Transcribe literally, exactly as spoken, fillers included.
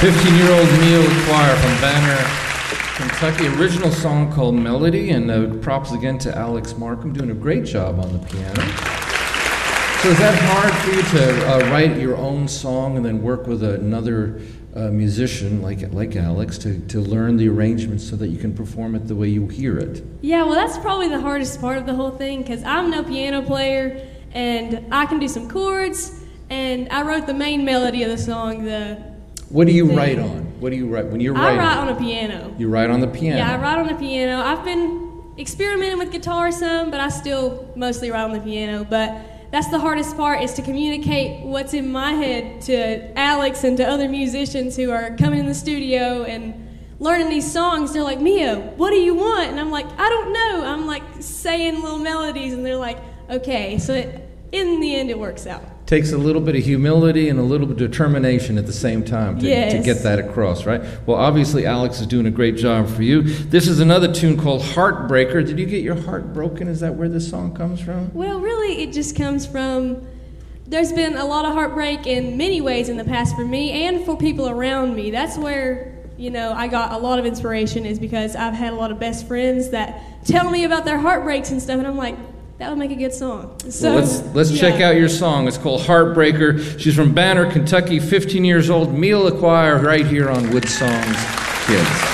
fifteen-year-old Neil Choir from Banner, Kentucky. Original song called Melody, and uh, props again to Alex Markham, doing a great job on the piano. So is that hard for you to uh, write your own song and then work with another uh, musician like like Alex to, to learn the arrangements so that you can perform it the way you hear it? Yeah, well, that's probably the hardest part of the whole thing, because I'm no piano player, and I can do some chords, and I wrote the main melody of the song. The What do you thing. write on? What do you write when you're I writing? write on a piano. You write on the piano? Yeah, I write on the piano. I've been experimenting with guitar some, but I still mostly write on the piano. But that's the hardest part, is to communicate what's in my head to Alex and to other musicians who are coming in the studio and learning these songs. They're like, Mia, what do you want? And I'm like, I don't know. I'm like saying little melodies, and they're like, okay. So it, in the end, it works out. Takes a little bit of humility and a little bit of determination at the same time to, yes. to get that across, right? Well, obviously, Alex is doing a great job for you. This is another tune called Heartbreaker. Did you get your heart broken? Is that where this song comes from? Well, really, it just comes from, there's been a lot of heartbreak in many ways in the past for me and for people around me. That's where, you know, I got a lot of inspiration, is because I've had a lot of best friends that tell me about their heartbreaks and stuff, and I'm like, that would make a good song. So well, let's let's yeah. check out your song. It's called Heartbreaker. She's from Banner, Kentucky, fifteen years old. Mila Choir, right here on Wood Songs Kids.